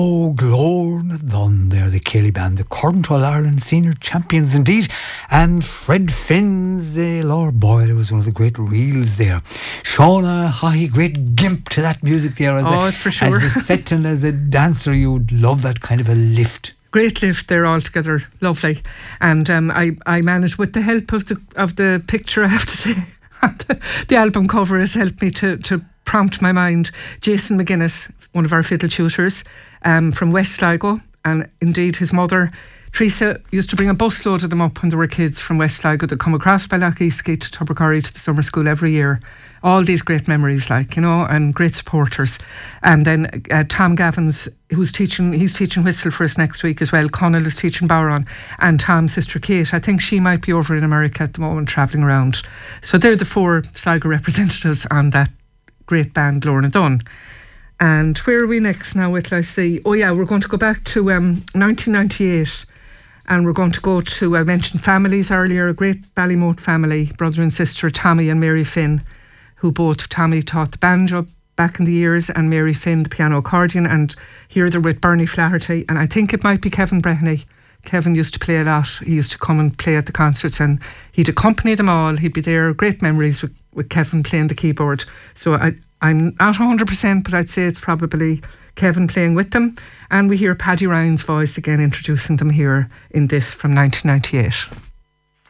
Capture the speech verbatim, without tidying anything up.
Oh, Glór na Dun there, the Kelly Band, the current All-Ireland senior champions indeed. And Fred Finn's uh, Lord Boyle was one of the great reels there. Shauna Haughey, great gimp to that music there. As oh, a, for sure. As a set and as a dancer, you would love that kind of a lift. Great lift there altogether, lovely. And um, I, I managed, with the help of the of the picture, I have to say, the, the album cover has helped me to, to prompt my mind. Jason McGuinness, one of our fiddle tutors, um, from West Sligo, and indeed his mother Teresa used to bring a busload of them up when they were kids from West Sligo to come across by Lough Eastgate to Tubbercurry to the summer school every year. All these great memories, like, you know, and great supporters. And then uh, Tom Gavins, who's teaching, he's teaching whistle for us next week as well. Connell is teaching Bowron, and Tom's sister Kate, I think she might be over in America at the moment, travelling around. So they're the four Sligo representatives on that great band, Glór na Dun. And where are we next now with, let's see, oh yeah, we're going to go back to um, nineteen ninety-eight. And we're going to go to, I mentioned families earlier, a great Ballymote family, brother and sister Tommy and Mary Finn, who both, Tommy taught the banjo back in the years and Mary Finn the piano accordion, and here they're with Bernie Flaherty, and I think it might be Kevin Breheny. Kevin used to play a lot. He used to come and play at the concerts and he'd accompany them all. He'd be there. Great memories with, with Kevin playing the keyboard. So I, I'm not one hundred percent, but I'd say it's probably Kevin playing with them. And we hear Paddy Ryan's voice again introducing them here in this from nineteen ninety-eight.